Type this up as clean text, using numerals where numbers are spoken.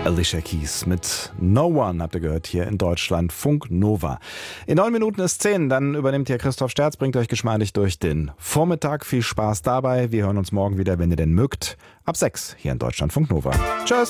Alicia Keys mit No One habt ihr gehört hier in Deutschland, Funk Nova. In 9 Minuten ist 10, dann übernimmt hier Christoph Sterz, bringt euch geschmeidig durch den Vormittag. Viel Spaß dabei. Wir hören uns morgen wieder, wenn ihr denn mögt, ab 6 hier in Deutschland, Funk Nova. Tschüss!